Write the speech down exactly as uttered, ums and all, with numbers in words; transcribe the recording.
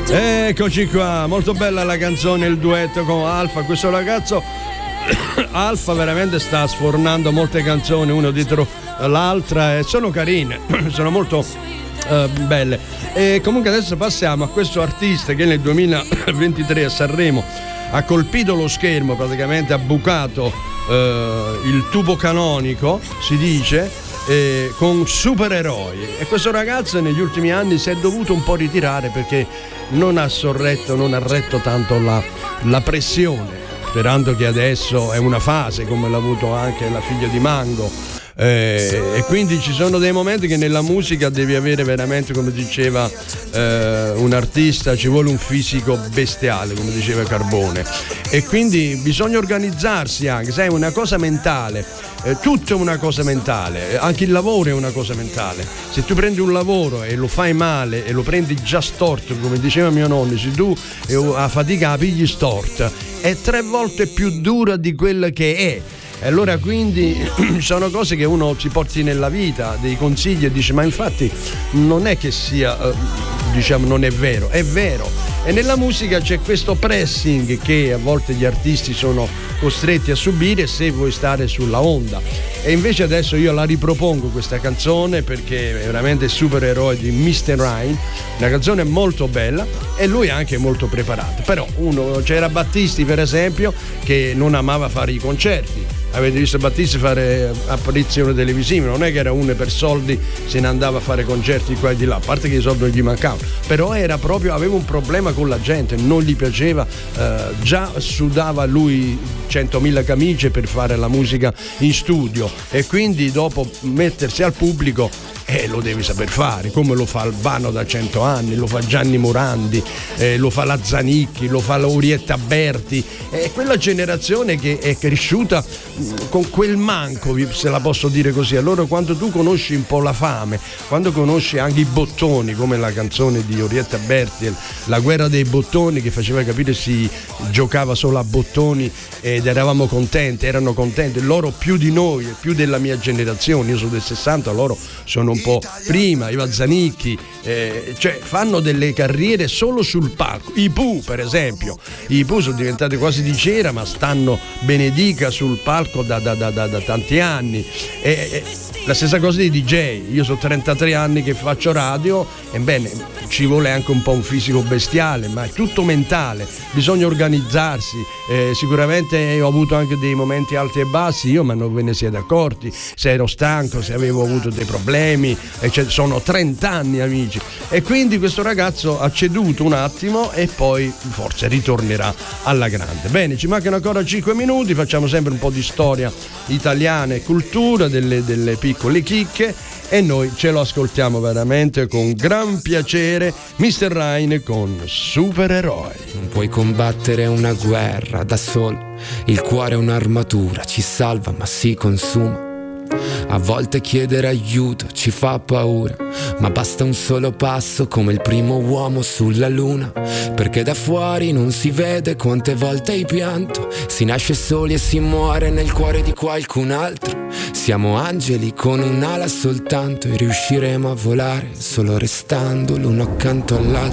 Eccoci qua, molto bella la canzone, il duetto con Alfa. Questo ragazzo Alfa veramente sta sfornando molte canzoni una dietro l'altra e sono carine, sono molto uh, belle. E comunque adesso passiamo a questo artista che nel duemilaventitré a Sanremo ha colpito lo schermo, praticamente ha bucato uh, il tubo canonico, si dice, Eh, con Supereroi, e questo ragazzo negli ultimi anni si è dovuto un po' ritirare perché non ha sorretto, non ha retto tanto la, la pressione, sperando che adesso è una fase come l'ha avuto anche la figlia di Mango, eh, e quindi ci sono dei momenti che nella musica devi avere veramente, come diceva eh, un artista, ci vuole un fisico bestiale, come diceva Carbone, e quindi bisogna organizzarsi anche, sai, è una cosa mentale. Eh, tutto è una cosa mentale, anche il lavoro è una cosa mentale. Se tu prendi un lavoro e lo fai male e lo prendi già storto, come diceva mio nonno, se tu eh, a fatica la pigli storta, è tre volte più dura di quella che è. E allora quindi sono cose che uno ci porti nella vita, dei consigli, e dice ma infatti non è che sia, eh, diciamo, non è vero, è vero. E nella musica c'è questo pressing che a volte gli artisti sono costretti a subire se vuoi stare sulla onda. E invece adesso io la ripropongo questa canzone perché è veramente Supereroi di mister Ryan, una canzone molto bella e lui è anche molto preparato. Però uno, c'era Battisti per esempio che non amava fare i concerti. Avete visto Battisti fare apparizioni televisive, non è che era uno per soldi se ne andava a fare concerti qua e di là, a parte che i soldi non gli mancavano, però era proprio, aveva un problema con la gente, non gli piaceva, eh, già sudava lui centomila camicie per fare la musica in studio e quindi dopo mettersi al pubblico eh, lo devi saper fare, come lo fa Albano da cento anni, lo fa Gianni Morandi, eh, lo fa la Zanicchi, lo fa Orietta Berti, è quella generazione che è cresciuta con quel manco, se la posso dire così. Allora quando tu conosci un po' la fame, quando conosci anche i bottoni, come la canzone di Orietta Berti, La guerra dei bottoni, che faceva capire si giocava solo a bottoni ed eravamo contenti, erano contenti, loro più di noi, più della mia generazione, io sono del sessanta, loro sono un po' prima, Iva Zanicchi, eh, cioè fanno delle carriere solo sul palco. I Pooh per esempio, i Pooh sono diventati quasi di cera ma stanno benedica sul palco da, da, da, da, da tanti anni. E, e, la stessa cosa dei D J, io sono trentatré anni che faccio radio e bene, ci vuole anche un po' un fisico bestiale, ma è tutto mentale, bisogna organizzarsi, eh, sicuramente ho avuto anche dei momenti alti e bassi io, ma non ve ne siete accorti, se ero stanco, se avevo avuto dei problemi, e cioè, sono trenta anni amici, e quindi questo ragazzo ha ceduto un attimo e poi forse ritornerà alla grande. Bene, ci mancano ancora cinque minuti, facciamo sempre un po' di storia italiana e cultura, delle, delle piccole chicche, e noi ce lo ascoltiamo veramente con gran piacere, mister Ryan con Supereroi. Non puoi combattere una guerra da solo, il cuore è un'armatura, ci salva ma si consuma. A volte chiedere aiuto ci fa paura, ma basta un solo passo come il primo uomo sulla luna, perché da fuori non si vede quante volte hai pianto, si nasce soli e si muore nel cuore di qualcun altro. Siamo angeli con un'ala soltanto e riusciremo a volare solo restando l'uno accanto all'altro.